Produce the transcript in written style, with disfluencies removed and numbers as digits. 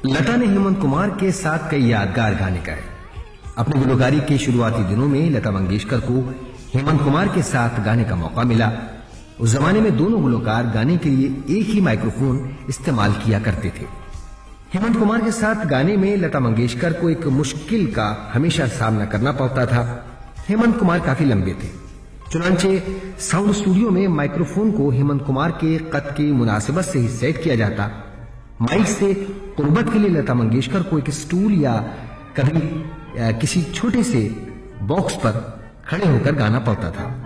लता ने हेमंत कुमार के साथ कई यादगार गाने गाए। अपनी गुलकारी के शुरुआती दिनों में लता मंगेशकर को हेमंत कुमार के साथ गाने का मौका मिला। उस जमाने में दोनों गुलकार गाने के लिए एक ही माइक्रोफोन इस्तेमाल किया करते थे। हेमंत कुमार के साथ गाने में लता मंगेशकर को एक मुश्किल का हमेशा सामना करना पड़ता था। हेमंत कुमार काफी लंबे थे। चुनांचे साउंड स्टूडियो में माइक्रोफोन को हेमंत कुमार के कद की मुनासिबत से ही सेट किया जाता। माइक से कुर्बत के लिए लता मंगेशकर को एक स्टूल या कभी किसी छोटे से बॉक्स पर खड़े होकर गाना पड़ता था।